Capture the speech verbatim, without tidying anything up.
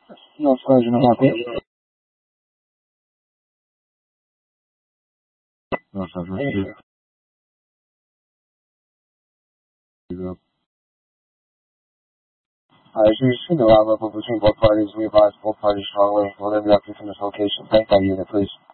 No disclosure, no market. No subject. Uh, as you see the round level between both parties, we advise both parties strongly. Whatever you have from this location, thank that unit, please.